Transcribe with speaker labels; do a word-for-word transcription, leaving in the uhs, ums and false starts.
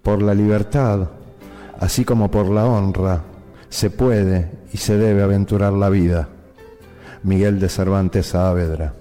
Speaker 1: Por la libertad, así como por la honra, se puede y se debe aventurar la vida. Miguel de Cervantes Saavedra.